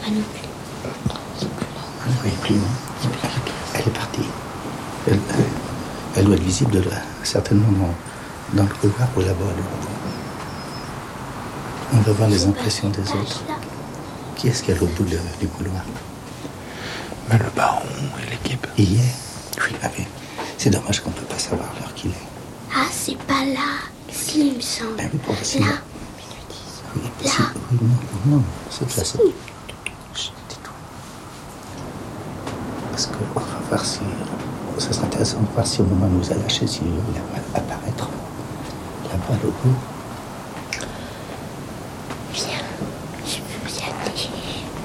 Ah non plus. Elle ne voyait plus, non. Elle est partie. Elle doit être visible certainement dans le couloir ou là-bas. On va voir les impressions des autres. Qui est-ce qu'il y a au bout du couloir? Le baron et l'équipe. Il y est? Oui. Ah oui. C'est dommage qu'on ne peut pas savoir l'heure qu'il est. Ah, c'est pas là. Si, il me semble. Ben oui, pour essayer. Là. Oui, Là. si, oui, non, c'est de façon. Chut, tais-toi. Parce qu'on va voir si. Ça serait intéressant de voir si au moment où nous a lâché, s'il va apparaître là-bas le bout.